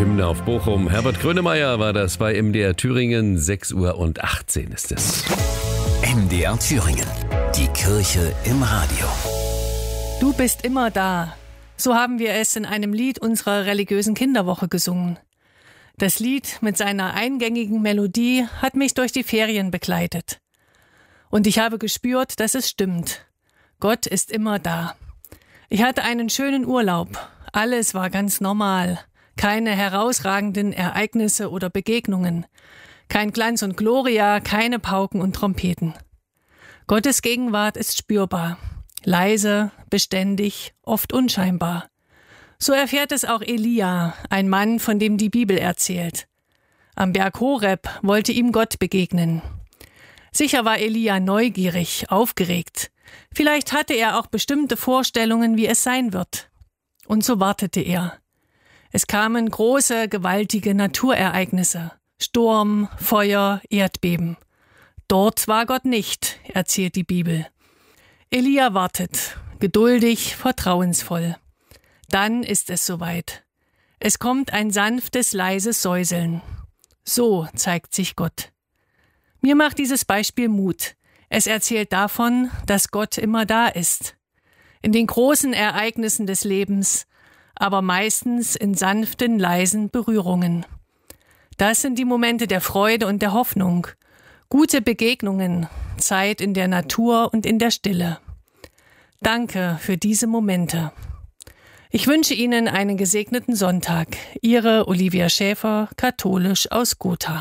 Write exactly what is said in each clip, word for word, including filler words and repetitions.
Hymne auf Bochum. Herbert Grönemeyer war das bei M D R Thüringen. sechs Uhr achtzehn ist es. M D R Thüringen. Die Kirche im Radio. Du bist immer da. So haben wir es in einem Lied unserer religiösen Kinderwoche gesungen. Das Lied mit seiner eingängigen Melodie hat mich durch die Ferien begleitet. Und ich habe gespürt, dass es stimmt. Gott ist immer da. Ich hatte einen schönen Urlaub. Alles war ganz normal. Keine herausragenden Ereignisse oder Begegnungen. Kein Glanz und Gloria, keine Pauken und Trompeten. Gottes Gegenwart ist spürbar. Leise, beständig, oft unscheinbar. So erfährt es auch Elia, ein Mann, von dem die Bibel erzählt. Am Berg Horeb wollte ihm Gott begegnen. Sicher war Elia neugierig, aufgeregt. Vielleicht hatte er auch bestimmte Vorstellungen, wie es sein wird. Und so wartete er. Es kamen große, gewaltige Naturereignisse. Sturm, Feuer, Erdbeben. Dort war Gott nicht, erzählt die Bibel. Elia wartet, geduldig, vertrauensvoll. Dann ist es soweit. Es kommt ein sanftes, leises Säuseln. So zeigt sich Gott. Mir macht dieses Beispiel Mut. Es erzählt davon, dass Gott immer da ist. In den großen Ereignissen des Lebens, aber meistens in sanften, leisen Berührungen. Das sind die Momente der Freude und der Hoffnung. Gute Begegnungen, Zeit in der Natur und in der Stille. Danke für diese Momente. Ich wünsche Ihnen einen gesegneten Sonntag. Ihre Olivia Schäfer, katholisch aus Gotha.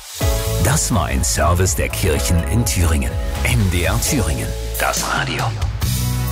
Das war ein Service der Kirchen in Thüringen. M D R Thüringen, das Radio.